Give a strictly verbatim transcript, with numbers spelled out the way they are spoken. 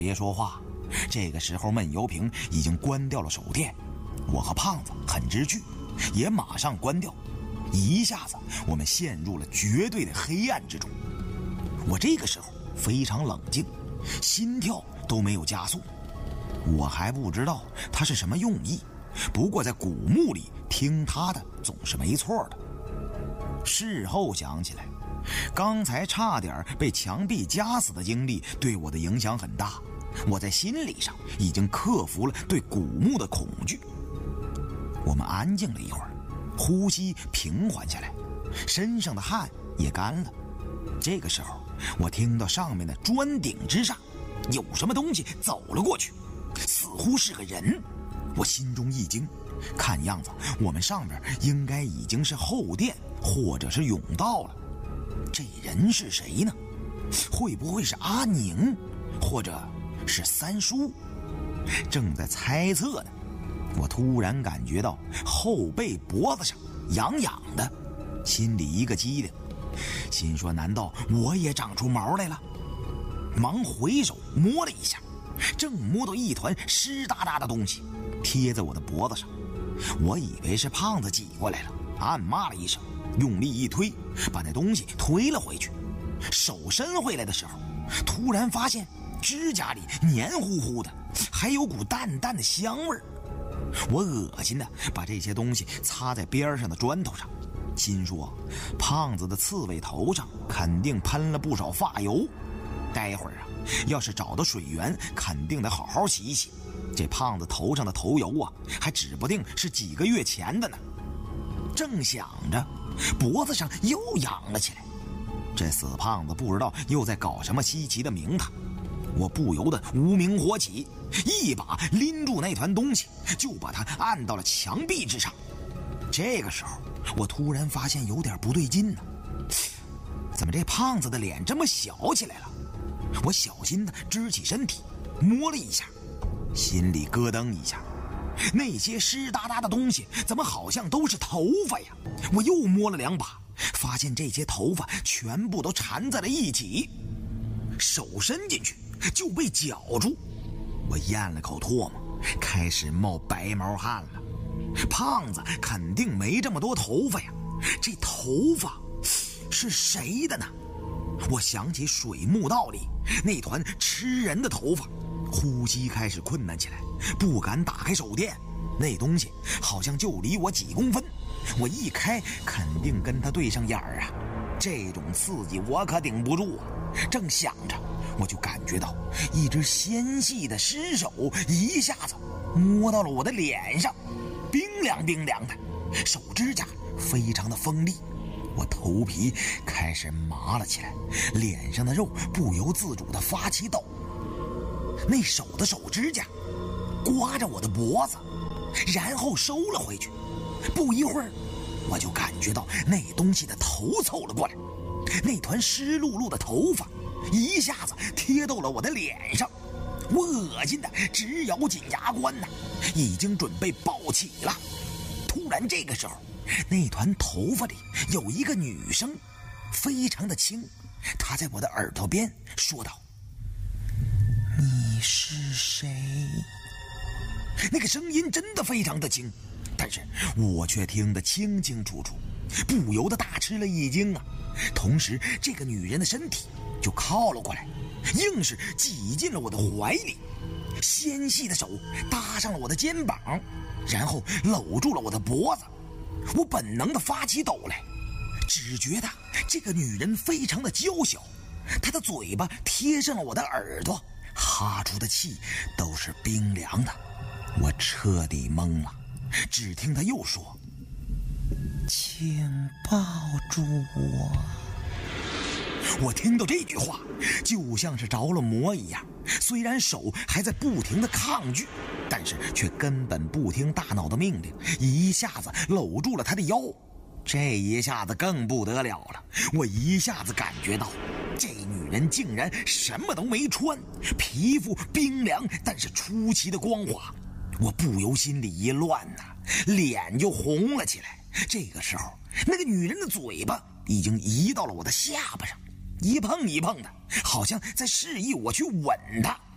别说话，这个时候闷油瓶已经关掉了手电，我和胖子很知趣，也马上关掉。一下子我们陷入了绝对的黑暗之中。我这个时候非常冷静，心跳都没有加速。我还不知道他是什么用意，不过在古墓里听他的总是没错的。事后想起来，刚才差点被墙壁夹死的经历对我的影响很大，我在心理上已经克服了对古墓的恐惧。我们安静了一会儿，呼吸平缓下来，身上的汗也干了。这个时候我听到上面的砖顶之上有什么东西走了过去，似乎是个人。我心中一惊，看样子我们上面应该已经是后殿或者是甬道了。这人是谁呢？会不会是阿宁，或者是三叔？正在猜测呢，我突然感觉到后背脖子上痒痒的，心里一个机灵，心说难道我也长出毛来了？忙回手摸了一下，正摸到一团湿哒哒的东西贴在我的脖子上。我以为是胖子挤过来了，暗骂了一声，用力一推，把那东西推了回去。手伸回来的时候，突然发现指甲里黏糊糊的，还有股淡淡的香味儿。我恶心的把这些东西擦在边上的砖头上，心说胖子的刺猬头上肯定喷了不少发油，待会儿啊，要是找到水源，肯定得好好洗一洗。这胖子头上的头油啊，还指不定是几个月前的呢。正想着，脖子上又痒了起来。这死胖子不知道又在搞什么稀奇的名堂，我不由得无名火起，一把拎住那团东西，就把它按到了墙壁之上。这个时候我突然发现有点不对劲呢，怎么这胖子的脸这么小起来了？我小心地支起身体摸了一下，心里咯噔一下，那些湿哒哒的东西怎么好像都是头发呀？我又摸了两把，发现这些头发全部都缠在了一起，手伸进去就被绞住。我咽了口唾沫，开始冒白毛汗了。胖子肯定没这么多头发呀，这头发是谁的呢？我想起水墓道里那团吃人的头发，呼吸开始困难起来，不敢打开手电，那东西好像就离我几公分，我一开肯定跟他对上眼儿啊，这种刺激我可顶不住啊。正想着，我就感觉到一只纤细的尸手一下子摸到了我的脸上，冰凉冰凉的，手指甲非常的锋利，我头皮开始麻了起来，脸上的肉不由自主地发起抖。那手的手指甲刮着我的脖子，然后收了回去。不一会儿，我就感觉到那东西的头凑了过来，那团湿漉漉的头发一下子贴到了我的脸上，我恶心的直咬紧牙关呢，已经准备爆起了。突然这个时候，那团头发里有一个女声，非常的轻，她在我的耳朵边说道：“你是谁？”那个声音真的非常的轻，但是我却听得清清楚楚，不由得大吃了一惊啊。同时这个女人的身体就靠了过来，硬是挤进了我的怀里，纤细的手搭上了我的肩膀，然后搂住了我的脖子。我本能的发起抖来，只觉得这个女人非常的娇小，她的嘴巴贴上了我的耳朵，哈出的气都是冰凉的。我彻底懵了，只听她又说：“请抱住我。”我听到这句话就像是着了魔一样，虽然手还在不停的抗拒，但是却根本不听大脑的命令，一下子搂住了他的腰。这一下子更不得了了，我一下子感觉到这女人竟然什么都没穿，皮肤冰凉但是出奇的光滑。我不由心里一乱呐、啊，脸就红了起来。这个时候那个女人的嘴巴已经移到了我的下巴上，一碰一碰的，好像在示意我去吻她。